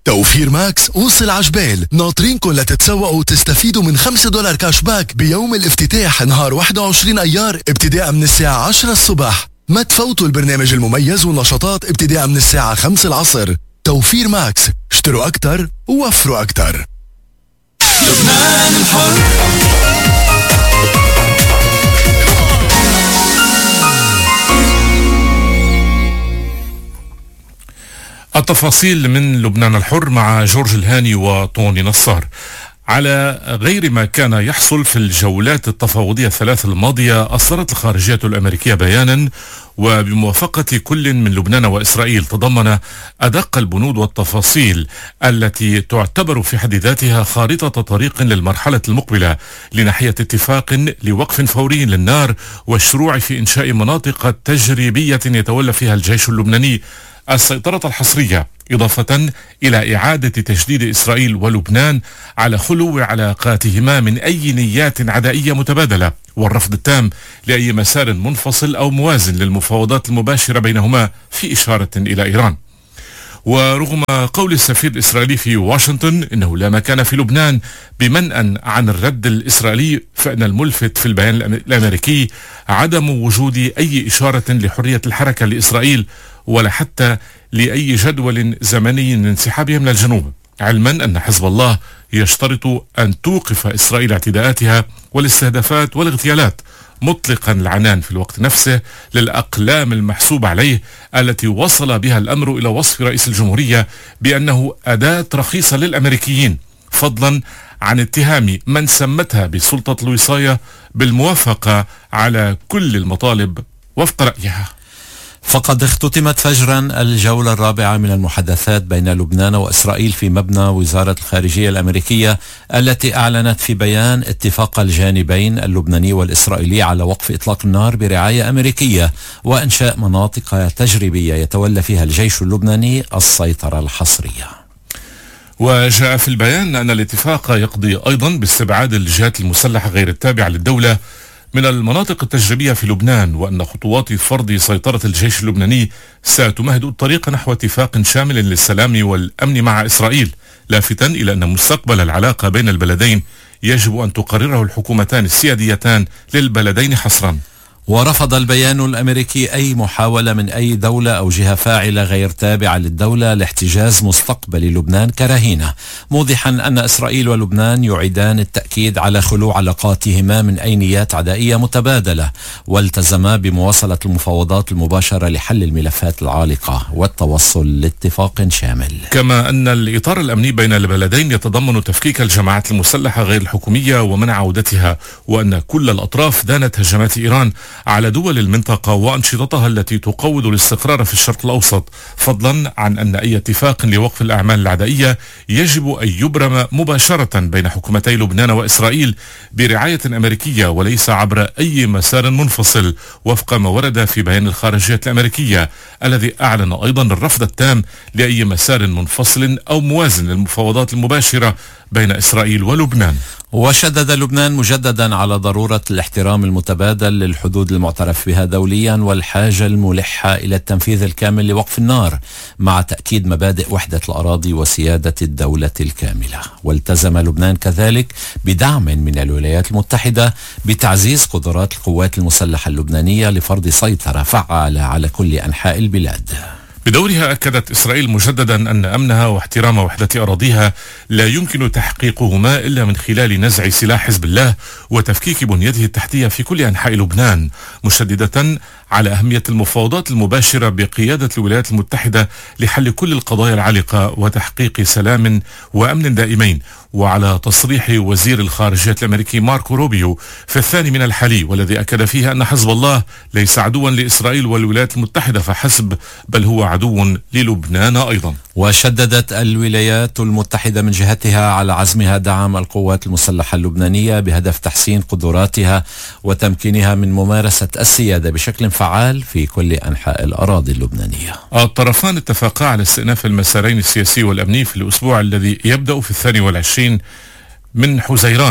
توفير ماكس وصل عجبال، ناطرينكم لتتسوقوا وتستفيدوا من $5 كاش باك بيوم الافتتاح نهار 21 أيار ابتداء من الساعة 10 الصبح. ما تفوتوا البرنامج المميز والنشاطات ابتداء من الساعة 5 العصر. توفير ماكس، اشتروا أكتر ووفروا أكتر. لبنان الحر. التفاصيل من لبنان الحر مع جورج الهاني وطوني نصار. على غير ما كان يحصل في الجولات التفاوضية الثلاث الماضية، أصدرت الخارجية الأمريكية بيانا وبموافقة كل من لبنان وإسرائيل تضمن أدق البنود والتفاصيل التي تعتبر في حد ذاتها خارطة طريق للمرحلة المقبلة لناحية اتفاق لوقف فوري للنار والشروع في إنشاء مناطق تجريبية يتولى فيها الجيش اللبناني السيطرة الحصرية، إضافة إلى إعادة تجديد إسرائيل ولبنان على خلو علاقاتهما من أي نيات عدائية متبادلة، والرفض التام لأي مسار منفصل أو موازن للمفاوضات المباشرة بينهما، في إشارة إلى إيران. ورغم قول السفير الإسرائيلي في واشنطن إنه لا مكان في لبنان بمنأى عن الرد الإسرائيلي، فإن الملفت في البيان الأمريكي عدم وجود أي إشارة لحرية الحركة لإسرائيل ولا حتى لأي جدول زمني لانسحابها من الجنوب، علما أن حزب الله يشترط أن توقف إسرائيل اعتداءاتها والاستهدافات والاغتيالات، مطلقا العنان في الوقت نفسه للأقلام المحسوبة عليه التي وصل بها الأمر إلى وصف رئيس الجمهورية بأنه أداة رخيصة للأمريكيين، فضلا عن اتهام من سمتها بسلطة الوصاية بالموافقة على كل المطالب وفق رأيها. فقد اختتمت فجرا الجولة الرابعة من المحادثات بين لبنان وإسرائيل في مبنى وزارة الخارجية الأمريكية، التي أعلنت في بيان اتفاق الجانبين اللبناني والإسرائيلي على وقف إطلاق النار برعاية أمريكية وإنشاء مناطق تجريبية يتولى فيها الجيش اللبناني السيطرة الحصرية. وجاء في البيان أن الاتفاق يقضي أيضا باستبعاد الجهات المسلحة غير التابعة للدولة من المناطق التجريبية في لبنان، وأن خطوات فرض سيطرة الجيش اللبناني ستمهد الطريق نحو اتفاق شامل للسلام والأمن مع إسرائيل، لافتا إلى أن مستقبل العلاقة بين البلدين يجب أن تقرره الحكومتان السياديتان للبلدين حصرا. ورفض البيان الأمريكي أي محاولة من أي دولة أو جهة فاعلة غير تابعة للدولة لاحتجاز مستقبل لبنان كرهينة، موضحا أن إسرائيل ولبنان يعيدان التأكيد على خلو علاقاتهما من أي نيات عدائية متبادلة، والتزما بمواصلة المفاوضات المباشرة لحل الملفات العالقة والتوصل لاتفاق شامل. كما أن الإطار الأمني بين البلدين يتضمن تفكيك الجماعات المسلحة غير الحكومية ومنع عودتها، وأن كل الأطراف دانت هجمات إيران على دول المنطقة وأنشطتها التي تقوض الاستقرار في الشرق الأوسط، فضلا عن أن أي اتفاق لوقف الأعمال العدائية يجب أن يبرم مباشرة بين حكومتي لبنان وإسرائيل برعاية أمريكية وليس عبر أي مسار منفصل، وفق ما ورد في بيان الخارجية الأمريكية الذي أعلن أيضا الرفض التام لأي مسار منفصل أو موازن للمفاوضات المباشرة بين إسرائيل ولبنان. وشدد لبنان مجددا على ضرورة الاحترام المتبادل للحدود المعترف بها دوليا والحاجة الملحة إلى التنفيذ الكامل لوقف النار، مع تأكيد مبادئ وحدة الأراضي وسيادة الدولة الكاملة. والتزم لبنان كذلك بدعم من الولايات المتحدة بتعزيز قدرات القوات المسلحة اللبنانية لفرض سيطرة فعالة على كل أنحاء البلاد. بدورها أكدت إسرائيل مجددا أن أمنها واحترام وحدة أراضيها لا يمكن تحقيقهما إلا من خلال نزع سلاح حزب الله وتفكيك بنيته التحتية في كل أنحاء لبنان، مشددة على أهمية المفاوضات المباشرة بقيادة الولايات المتحدة لحل كل القضايا العالقة وتحقيق سلام وأمن دائمين، وعلى تصريح وزير الخارجية الأمريكي ماركو روبيو في الثاني من الحالي، والذي أكد فيه أن حزب الله ليس عدوا لإسرائيل والولايات المتحدة فحسب، بل هو عدو للبنان أيضا. وشددت الولايات المتحدة من جهتها على عزمها دعم القوات المسلحة اللبنانية بهدف تحسين قدراتها وتمكينها من ممارسة السيادة بشكل فعال في كل أنحاء الأراضي اللبنانية. الطرفان اتفقا على استئناف المسارين السياسي والأمني في الأسبوع الذي يبدأ في 22 من حزيران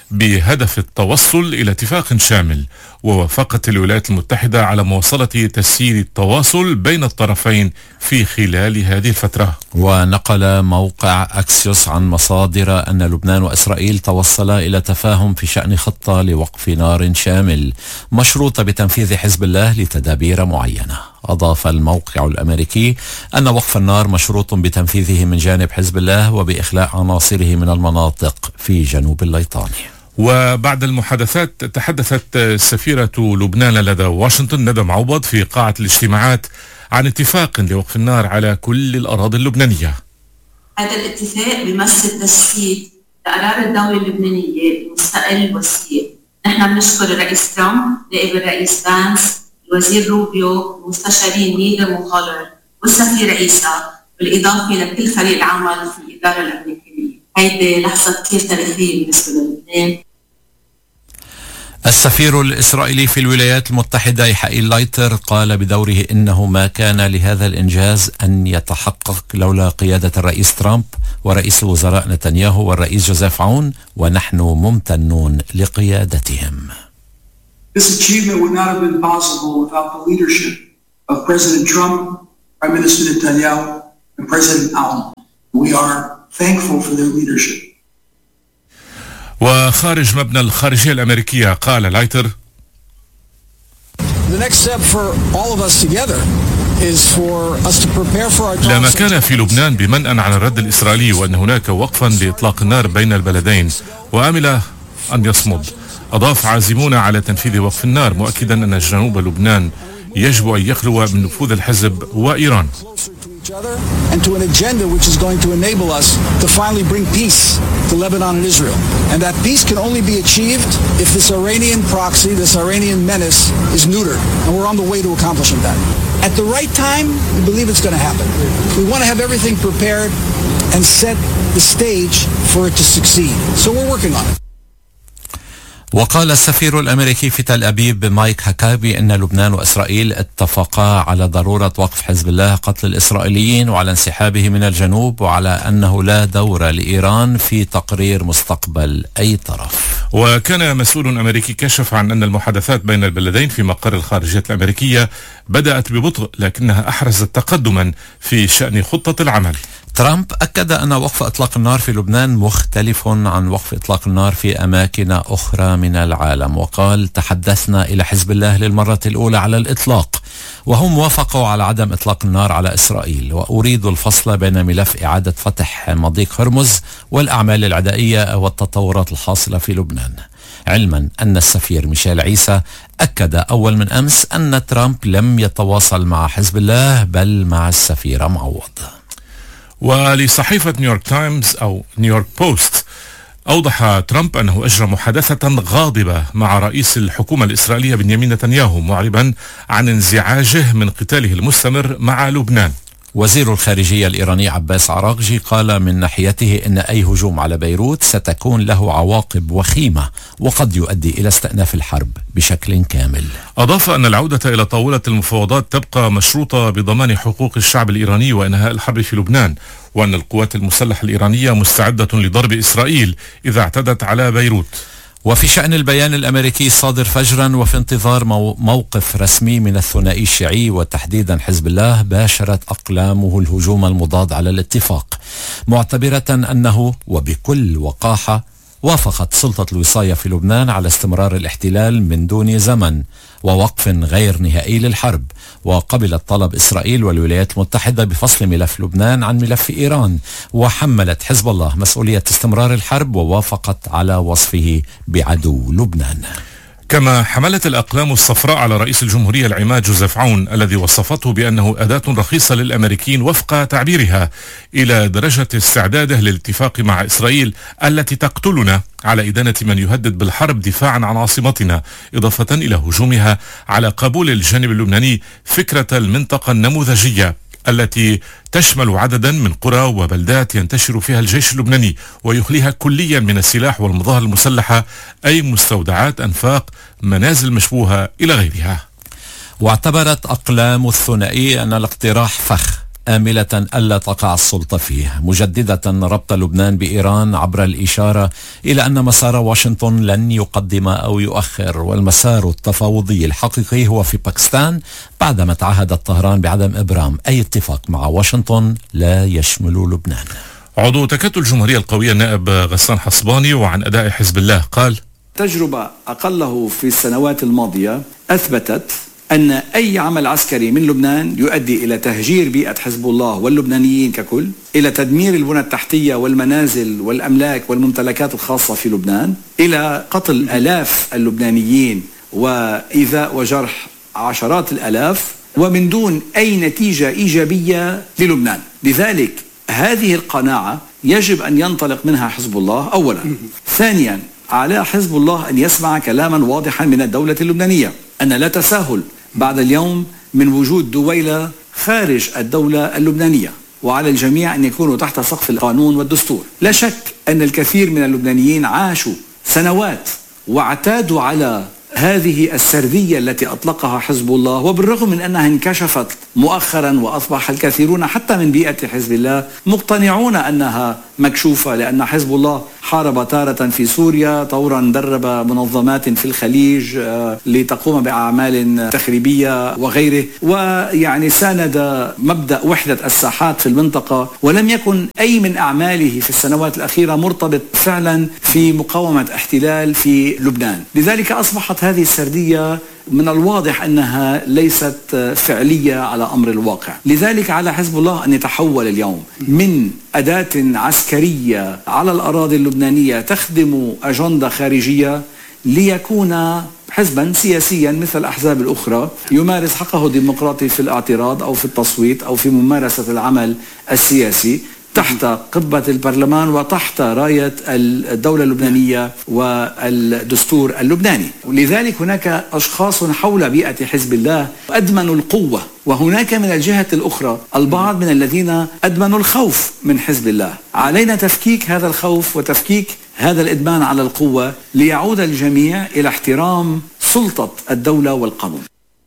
بهدف التوصل إلى اتفاق شامل. ووافقت الولايات المتحدة على مواصلة تسيير التواصل بين الطرفين في خلال هذه الفترة. ونقل موقع أكسيوس عن مصادر أن لبنان وإسرائيل توصلا إلى تفاهم في شأن خطة لوقف نار شامل مشروطة بتنفيذ حزب الله لتدابير معينة. أضاف الموقع الأمريكي أن وقف النار مشروط بتنفيذه من جانب حزب الله وبإخلاء عناصره من المناطق في جنوب الليطاني. وبعد المحادثات تحدثت سفيرة لبنان لدى واشنطن ندى معوض في قاعة الاجتماعات عن اتفاق لوقف النار على كل الأراضي اللبنانية. هذا الاتفاق بيمثل تجسيد لقرار الدولة اللبنانية المستقل الوسيع. نحن بنشكر الرئيس ترامب، نائب الرئيس بانس، الوزير روبيو، المستشارين نيدم وهولر والسفير عيسى، بالإضافة لكل فريق العمل في الإدارة الأمريكية. هيدي لحظة كثير تاريخية بالنسبة للبنان. السفير الإسرائيلي في الولايات المتحدة يحيى لايتر قال بدوره إنه ما كان لهذا الإنجاز أن يتحقق لولا قيادة الرئيس ترامب ورئيس الوزراء نتنياهو والرئيس جوزيف عون، ونحن ممتنون لقيادتهم. This achievement would not have been possible without the leadership of President Trump, Prime Minister Netanyahu, and President Aoun. We are thankful for their leadership. وخارج مبنى الخارجية الأمريكية قال لايتر: لا مكان في لبنان بمنأ عن الرد الإسرائيلي، وأن هناك وقفا لإطلاق النار بين البلدين، وأمل أن يصمد. أضاف: عازمون على تنفيذ وقف النار، مؤكدا أن جنوب لبنان يجب أن يخلو من نفوذ الحزب وإيران. and to an agenda which is going to enable us to finally bring peace to Lebanon and Israel. And that peace can only be achieved if this Iranian proxy, this Iranian menace is neutered. And we're on the way to accomplishing that. At the right time, we believe it's going to happen. We want to have everything prepared and set the stage for it to succeed. So we're working on it. وقال السفير الأمريكي في تل أبيب مايك هكابي أن لبنان وإسرائيل اتفقا على ضرورة وقف حزب الله قتل الإسرائيليين وعلى انسحابه من الجنوب، وعلى أنه لا دور لإيران في تقرير مستقبل أي طرف. وكان مسؤول أمريكي كشف عن أن المحادثات بين البلدين في مقر الخارجية الأمريكية بدأت ببطء، لكنها أحرزت تقدما في شأن خطة العمل. ترامب أكد أن وقف إطلاق النار في لبنان مختلف عن وقف إطلاق النار في أماكن أخرى من العالم، وقال: تحدثنا إلى حزب الله للمرة الأولى على الإطلاق، وهم وافقوا على عدم إطلاق النار على إسرائيل، وأريد الفصل بين ملف إعادة فتح مضيق هرمز والأعمال العدائية والتطورات الحاصلة في لبنان. علما أن السفير ميشيل عيسى أكد أول من أمس أن ترامب لم يتواصل مع حزب الله بل مع السفيرة معوض. ولصحيفة نيويورك تايمز أو نيويورك بوست أوضح ترامب أنه أجرى محادثة غاضبة مع رئيس الحكومة الإسرائيلية بنيامين نتنياهو، معربا عن انزعاجه من قتاله المستمر مع لبنان. وزير الخارجية الإيراني عباس عراقجي قال من ناحيته إن أي هجوم على بيروت ستكون له عواقب وخيمة وقد يؤدي إلى استئناف الحرب بشكل كامل. أضاف أن العودة إلى طاولة المفاوضات تبقى مشروطة بضمان حقوق الشعب الإيراني وإنهاء الحرب في لبنان، وأن القوات المسلحة الإيرانية مستعدة لضرب إسرائيل إذا اعتدت على بيروت. وفي شأن البيان الأمريكي الصادر فجرا وفي انتظار موقف رسمي من الثنائي الشيعي وتحديدا حزب الله، باشرت أقلامه الهجوم المضاد على الاتفاق، معتبرة أنه وبكل وقاحة وافقت سلطة الوصاية في لبنان على استمرار الاحتلال من دون زمن ووقف غير نهائي للحرب، وقبلت طلب إسرائيل والولايات المتحدة بفصل ملف لبنان عن ملف إيران، وحملت حزب الله مسؤولية استمرار الحرب ووافقت على وصفه بعدو لبنان. كما حملت الأقلام الصفراء على رئيس الجمهورية العماد جوزيف عون الذي وصفته بأنه أداة رخيصة للأمريكيين وفق تعبيرها، إلى درجة استعداده للاتفاق مع إسرائيل التي تقتلنا على إدانة من يهدد بالحرب دفاعا عن عاصمتنا، إضافة إلى هجومها على قبول الجانب اللبناني فكرة المنطقة النموذجية التي تشمل عددا من قرى وبلدات ينتشر فيها الجيش اللبناني ويخليها كليا من السلاح والمظاهر المسلحة، أي مستودعات أنفاق منازل مشبوهة إلى غيرها. واعتبرت أقلام الثنائي أن الاقتراح فخ، آملة ألا تقع السلطة فيه، مجددة ربط لبنان بإيران عبر الإشارة إلى أن مسار واشنطن لن يقدم أو يؤخر، والمسار التفاوضي الحقيقي هو في باكستان بعدما تعهدت طهران بعدم إبرام أي اتفاق مع واشنطن لا يشمل لبنان. عضو تكتل الجمهورية القوية النائب غسان حصباني وعن أداء حزب الله قال: تجربة أقله في السنوات الماضية أثبتت أن أي عمل عسكري من لبنان يؤدي إلى تهجير بيئة حزب الله واللبنانيين ككل، إلى تدمير البنى التحتية والمنازل والأملاك والممتلكات الخاصة في لبنان، إلى قتل آلاف اللبنانيين وإيذاء وجرح عشرات الآلاف، ومن دون أي نتيجة إيجابية للبنان. لذلك هذه القناعة يجب أن ينطلق منها حزب الله أولا. ثانيا، على حزب الله أن يسمع كلاما واضحا من الدولة اللبنانية أن لا تساهل بعد اليوم من وجود دويلة خارج الدولة اللبنانية، وعلى الجميع أن يكونوا تحت سقف القانون والدستور. لا شك أن الكثير من اللبنانيين عاشوا سنوات واعتادوا على هذه السردية التي أطلقها حزب الله، وبالرغم من أنها انكشفت مؤخرا وأصبح الكثيرون حتى من بيئة حزب الله مقتنعون أنها مكشوفة، لأن حزب الله حارب تارة في سوريا، طورا درب منظمات في الخليج لتقوم بأعمال تخريبية وغيره، ويعني ساند مبدأ وحدة الساحات في المنطقة، ولم يكن أي من أعماله في السنوات الأخيرة مرتبط فعلا في مقاومة احتلال في لبنان. لذلك أصبحت هذه السردية من الواضح أنها ليست فعلية على أمر الواقع. لذلك على حزب الله أن يتحول اليوم من أداة عسكرية على الأراضي اللبنانية تخدم أجندة خارجية ليكون حزبا سياسيا مثل الأحزاب الأخرى يمارس حقه الديمقراطي في الاعتراض أو في التصويت أو في ممارسة العمل السياسي تحت قبة البرلمان وتحت راية الدولة اللبنانية والدستور اللبناني. ولذلك هناك أشخاص حول بيئة حزب الله أدمنوا القوة، وهناك من الجهة الأخرى البعض من الذين أدمنوا الخوف من حزب الله. علينا تفكيك هذا الخوف وتفكيك هذا الإدمان على القوة ليعود الجميع إلى احترام سلطة الدولة والقانون.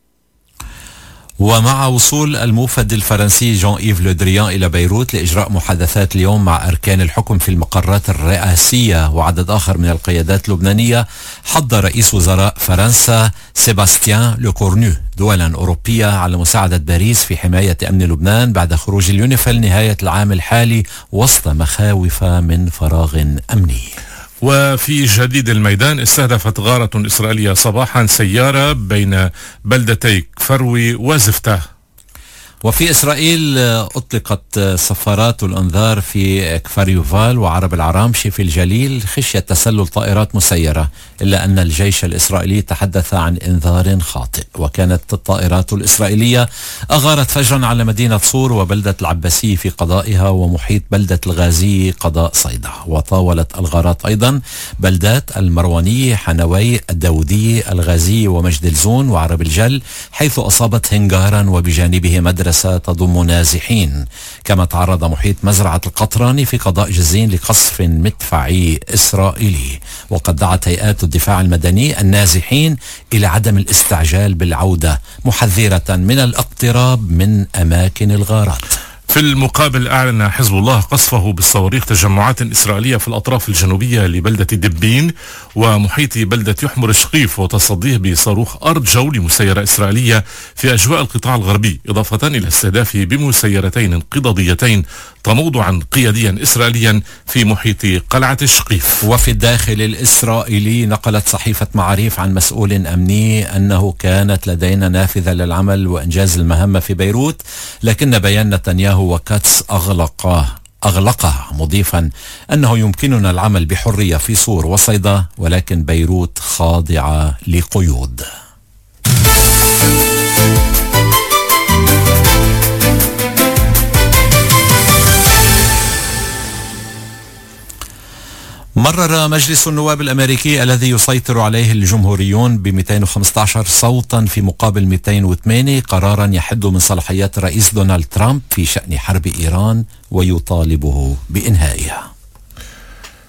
ومع وصول الموفد الفرنسي جان إيف لو دريان إلى بيروت لإجراء محادثات اليوم مع أركان الحكم في المقرات الرئاسية وعدد آخر من القيادات اللبنانية، حض رئيس وزراء فرنسا سيباستيان لوكورنو دولا أوروبية على مساعدة باريس في حماية أمن لبنان بعد خروج اليونيفيل نهاية العام الحالي وسط مخاوف من فراغ أمني. وفي جديد الميدان، استهدفت غارة إسرائيلية صباحا سيارة بين بلدتي كفروي وزفتة. وفي إسرائيل أطلقت صفارات الأنذار في كفر يوفال وعرب العرامشي في الجليل خشية تسلل طائرات مسيرة، إلا أن الجيش الإسرائيلي تحدث عن إنذار خاطئ. وكانت الطائرات الإسرائيلية أغارت فجرا على مدينة صور وبلدة العباسي في قضائها ومحيط بلدة الغازي قضاء صيدا. وطاولت الغارات أيضا بلدات المرواني، حنوي، الداودي، الغازي ومجد الزون وعرب الجل، حيث أصابت هنجارا وبجانبه مدرسة تضم نازحين. كما تعرض محيط مزرعة القطراني في قضاء جزين لقصف مدفعي إسرائيلي. وقد دعت هيئات الدفاع المدني النازحين إلى عدم الاستعجال بالعودة، محذرة من الاقتراب من أماكن الغارات. في المقابل، أعلن حزب الله قصفه بالصواريخ تجمعات إسرائيلية في الأطراف الجنوبية لبلدة دبين ومحيط بلدة يحمر الشقيف، وتصديه بصاروخ أرض جو لمسيرة إسرائيلية في أجواء القطاع الغربي، إضافة إلى استهدافه بمسيرتين انقضاضيتين تموضعا قياديا إسرائيليا في محيط قلعة الشقيف. وفي الداخل الإسرائيلي، نقلت صحيفة معاريف عن مسؤول أمني أنه كانت لدينا نافذة للعمل وإنجاز المهمة في بيروت، لكن بيان نتنياهو وكاتس أغلقها، مضيفا أنه يمكننا العمل بحرية في صور وصيدا، ولكن بيروت خاضعة لقيود. مرر مجلس النواب الأمريكي الذي يسيطر عليه الجمهوريون ب 215 صوتا في مقابل 208 قرارا يحد من صلاحيات الرئيس دونالد ترامب في شأن حرب إيران ويطالبه بإنهائها.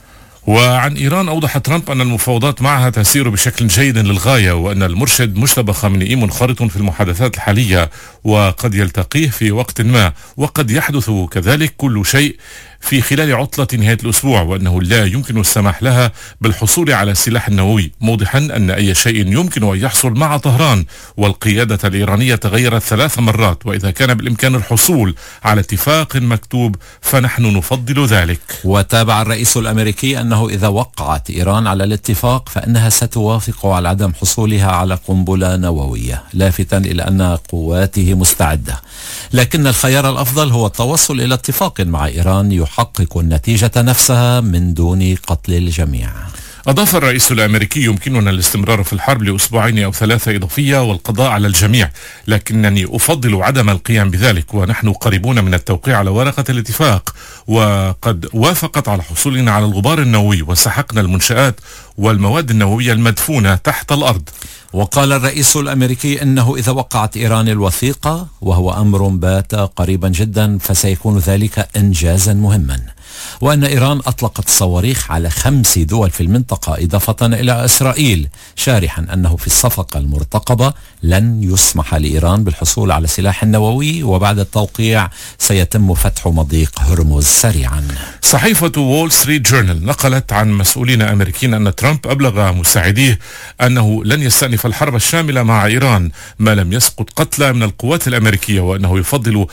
وعن إيران أوضح ترامب أن المفاوضات معها تسير بشكل جيد للغاية، وأن المرشد مجتبى خامنئي منخرط في المحادثات الحالية وقد يلتقيه في وقت ما، وقد يحدث كذلك كل شيء في خلال عطلة نهاية الأسبوع، وأنه لا يمكن السماح لها بالحصول على السلاح النووي، موضحا أن أي شيء يمكن أن يحصل مع طهران والقيادة الإيرانية تغيرت 3 مرات، وإذا كان بالإمكان الحصول على اتفاق مكتوب فنحن نفضل ذلك. وتابع الرئيس الأمريكي أنه إذا وقعت إيران على الاتفاق فإنها ستوافق على عدم حصولها على قنبلة نووية، لافتا إلى أن قواته مستعدة، لكن الخيار الأفضل هو التوصل إلى اتفاق مع إيران يحقق النتيجة نفسها من دون قتل الجميع. أضاف الرئيس الأمريكي: يمكننا الاستمرار في الحرب ل2 أو 3 إضافية والقضاء على الجميع، لكنني أفضل عدم القيام بذلك، ونحن قريبون من التوقيع على ورقة الاتفاق، وقد وافقت على حصولنا على الغبار النووي وسحقنا المنشآت والمواد النووية المدفونة تحت الأرض. وقال الرئيس الأمريكي أنه إذا وقعت إيران الوثيقة، وهو أمر بات قريبا جدا، فسيكون ذلك إنجازا مهما، وأن إيران أطلقت صواريخ على 5 دول في المنطقة إضافة إلى إسرائيل، شارحا أنه في الصفقة المرتقبة لن يسمح لإيران بالحصول على سلاح نووي، وبعد التوقيع سيتم فتح مضيق هرمز سريعا. صحيفة وول ستريت جورنال نقلت عن مسؤولين أمريكيين أن ترامب أبلغ مساعديه أنه لن يستأنف الحرب الشاملة مع إيران ما لم يسقط قتلى من القوات الأمريكية، وأنه يفضل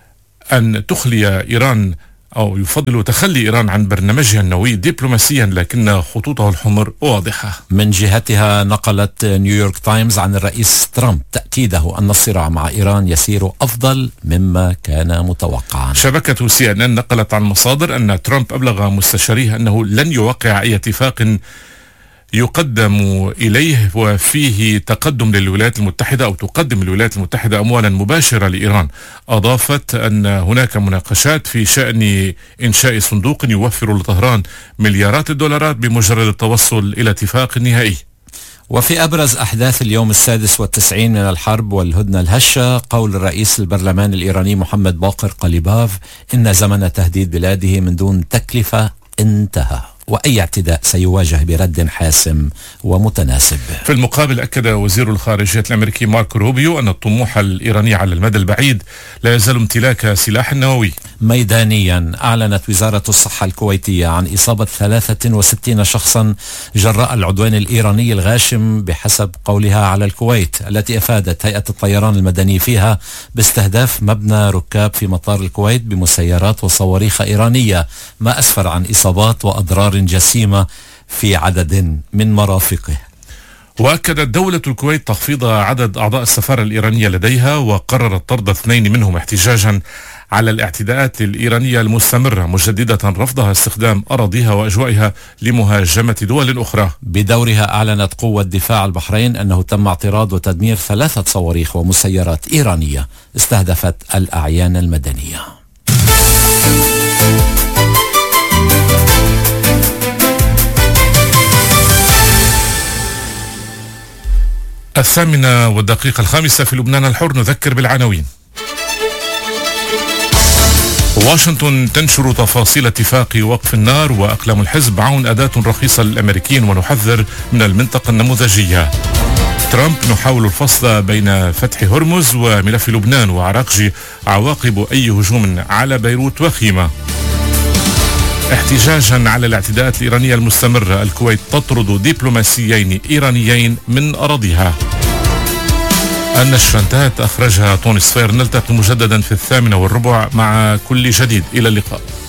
أن تخلي إيران أو يفضل تخلي إيران عن برنامجها النووي دبلوماسيا، لكن خطوطه الحمر واضحة. من جهتها نقلت نيويورك تايمز عن الرئيس ترامب تأكيده أن الصراع مع إيران يسير أفضل مما كان متوقعا. شبكة CNN نقلت عن مصادر أن ترامب أبلغ مستشاريه أنه لن يوقع أي اتفاق يقدم إليه وفيه تقدم للولايات المتحدة أو تقدم الولايات المتحدة أموالا مباشرة لإيران. أضافت أن هناك مناقشات في شأن إنشاء صندوق يوفر لطهران مليارات الدولارات بمجرد التوصل إلى اتفاق نهائي. وفي أبرز أحداث اليوم 96 من الحرب والهدنة الهشة، قول الرئيس البرلمان الإيراني محمد باقر قليباف إن زمن تهديد بلاده من دون تكلفة انتهى، وأي اعتداء سيواجه برد حاسم ومتناسب. في المقابل أكد وزير الخارجية الأمريكي ماركو روبيو أن الطموح الإيراني على المدى البعيد لا يزال امتلاك سلاح نووي. ميدانيا أعلنت وزارة الصحة الكويتية عن إصابة 63 شخصا جراء العدوان الإيراني الغاشم بحسب قولها على الكويت، التي أفادت هيئة الطيران المدني فيها باستهداف مبنى ركاب في مطار الكويت بمسيرات وصواريخ إيرانية، ما أسفر عن إصابات وأضرار جسيمة في عدد من مرافقه. وأكدت دولة الكويت تخفيض عدد أعضاء السفارة الإيرانية لديها، وقررت طرد 2 منهم احتجاجا على الاعتداءات الإيرانية المستمرة، مجددة رفضها استخدام أراضيها وأجوائها لمهاجمة دول أخرى. بدورها أعلنت قوة دفاع البحرين أنه تم اعتراض وتدمير 3 صواريخ ومسيرات إيرانية استهدفت الأعيان المدنية. الثامنة والدقيقة 5 في لبنان الحر، نذكر بالعناوين. واشنطن تنشر تفاصيل اتفاق وقف النار، وأقلام الحزب عون أداة رخيصة للأمريكيين، ونحذر من المنطقة النموذجية. ترامب نحاول الفصل بين فتح هرمز وملف لبنان، وعراقجي عواقب أي هجوم على بيروت وخيمة. احتجاجا على الاعتداءات الإيرانية المستمرة، الكويت تطرد دبلوماسيين إيرانيين من أراضيها. النشرة انتهت، أخرجها توني صفير. نلتقي مجددا في 8:15 مع كل جديد. إلى اللقاء.